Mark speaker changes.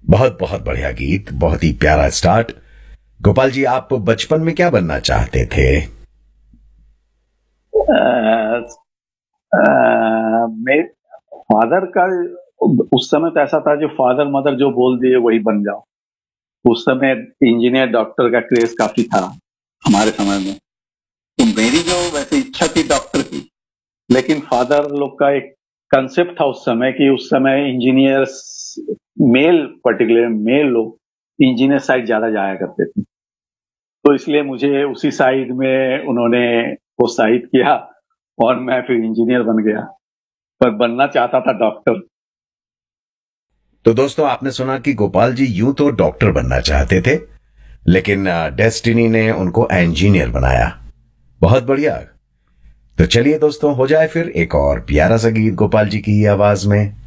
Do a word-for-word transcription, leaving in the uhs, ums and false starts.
Speaker 1: बहुत बहुत बढ़िया गीत, बहुत ही प्यारा स्टार्ट। गोपाल जी, आप बचपन में क्या बनना चाहते थे?
Speaker 2: आ, आ, मेरे फादर का उस समय तो ऐसा था, जो फादर मदर जो बोल दिए वही बन जाओ। उस समय इंजीनियर डॉक्टर का क्रेज काफी था हमारे समय में। तो मेरी जो वैसे इच्छा थी डॉक्टर की, लेकिन फादर लोग का एक कंसेप्ट था उस समय कि उस समय इंजीनियर्स, मेल पर्टिकुलर मेल लोग इंजीनियर साइड ज्यादा जाया करते थे। तो इसलिए मुझे उसी साइड में उन्होंने प्रोत्साहित किया और मैं फिर इंजीनियर बन गया, पर बनना चाहता था डॉक्टर।
Speaker 1: तो दोस्तों, आपने सुना कि गोपाल जी यूं तो डॉक्टर बनना चाहते थे, लेकिन डेस्टिनी ने उनको इंजीनियर बनाया। बहुत बढ़िया। तो चलिए दोस्तों, हो जाए फिर एक और प्यारा सा गीत गोपाल जी की आवाज में।